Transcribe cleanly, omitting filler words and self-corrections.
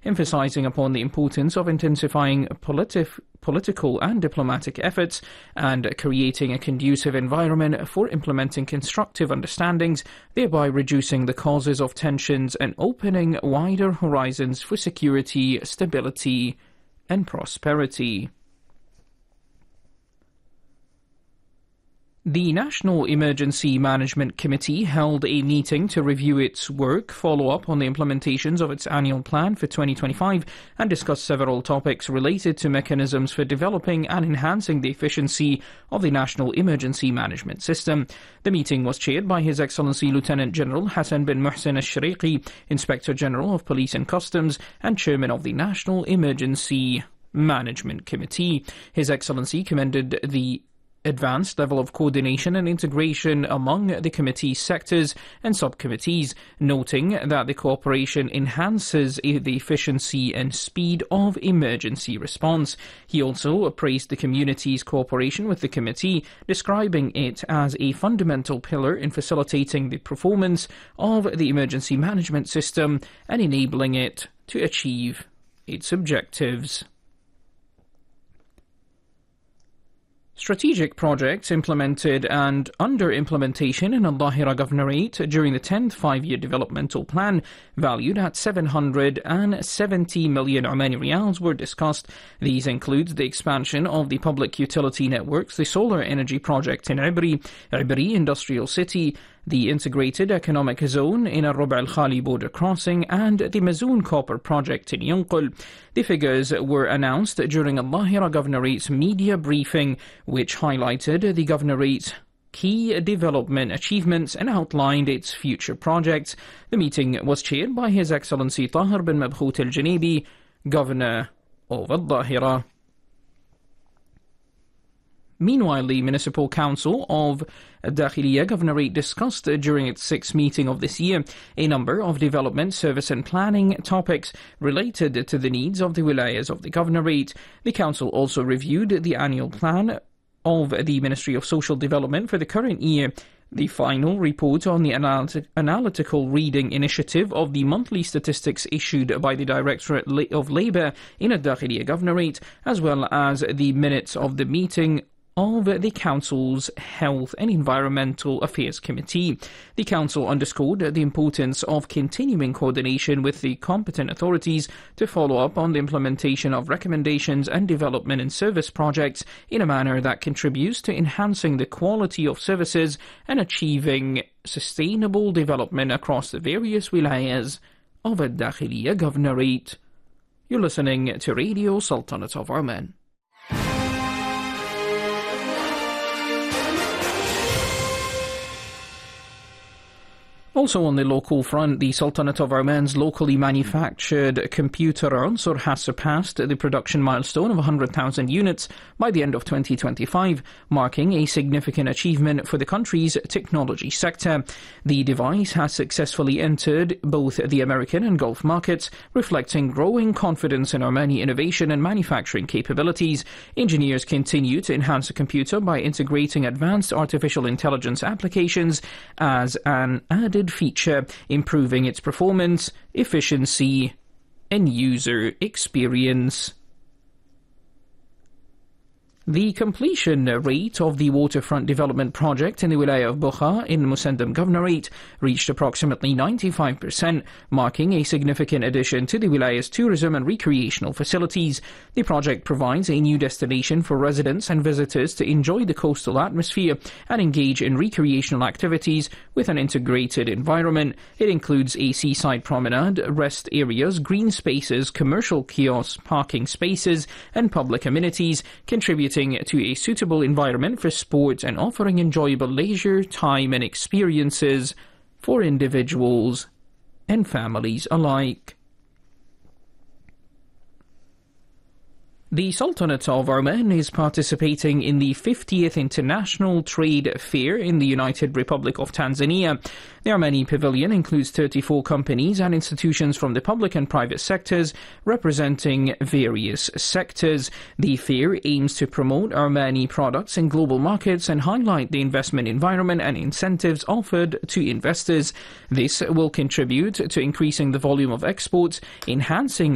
emphasizing upon the importance of intensifying political and diplomatic efforts and creating a conducive environment for implementing constructive understandings, thereby reducing the causes of tensions and opening wider horizons for security, stability, and prosperity. The National Emergency Management Committee held a meeting to review its work, follow up on the implementations of its annual plan for 2025, and discuss several topics related to mechanisms for developing and enhancing the efficiency of the National Emergency Management System. The meeting was chaired by His Excellency Lieutenant General Hassan bin Muhsin al-Shariqi, Inspector General of Police and Customs, and Chairman of the National Emergency Management Committee. His Excellency commended the advanced level of coordination and integration among the committee's sectors and subcommittees, noting that the cooperation enhances the efficiency and speed of emergency response. He also praised the community's cooperation with the committee, describing it as a fundamental pillar in facilitating the performance of the emergency management system and enabling it to achieve its objectives. Strategic projects implemented and under implementation in Al-Dhahira Governorate during the 10th five-year developmental plan, valued at 770 million Omani Riyals, were discussed. These include the expansion of the public utility networks, the solar energy project in Ibri Industrial City, the integrated economic zone in Ar-Ruba al-Khali border crossing, and the Mazoon copper project in Yunqul. The figures were announced during Al-Dhahira Governorate's media briefing, which highlighted the Governorate's key development achievements and outlined its future projects. The meeting was chaired by His Excellency Tahir bin Mabkhout al-Janebi, Governor of Al-Dhahira. Meanwhile, the Municipal Council of Dakhiliya Governorate discussed during its sixth meeting of this year a number of development, service and planning topics related to the needs of the wilayas of the Governorate. The Council also reviewed the annual plan of the Ministry of Social Development for the current year, the final report on the analytical reading initiative of the monthly statistics issued by the Directorate of Labour in Dakhiliya Governorate, as well as the minutes of the meeting of the Council's Health and Environmental Affairs Committee. The Council underscored the importance of continuing coordination with the competent authorities to follow up on the implementation of recommendations and development and service projects in a manner that contributes to enhancing the quality of services and achieving sustainable development across the various wilayas of Dakhiliya Governorate. You're listening to Radio Sultanate of Oman. Also on the local front, the Sultanate of Oman's locally manufactured computer Unsur has surpassed the production milestone of 100,000 units by the end of 2025, marking a significant achievement for the country's technology sector. The device has successfully entered both the American and Gulf markets, reflecting growing confidence in Omani innovation and manufacturing capabilities. Engineers continue to enhance the computer by integrating advanced artificial intelligence applications as an added feature, improving its performance, efficiency, and user experience. The completion rate of the waterfront development project in the Wilaya of Bukha in Musandam Governorate reached approximately 95%, marking a significant addition to the Wilaya's tourism and recreational facilities. The project provides a new destination for residents and visitors to enjoy the coastal atmosphere and engage in recreational activities with an integrated environment. It includes a seaside promenade, rest areas, green spaces, commercial kiosks, parking spaces, and public amenities, contributing to a suitable environment for sport and offering enjoyable leisure time and experiences for individuals and families alike. The Sultanate of Oman is participating in the 50th International Trade Fair in the United Republic of Tanzania. The Omani Pavilion includes 34 companies and institutions from the public and private sectors, representing various sectors. The fair aims to promote Omani products in global markets and highlight the investment environment and incentives offered to investors. This will contribute to increasing the volume of exports, enhancing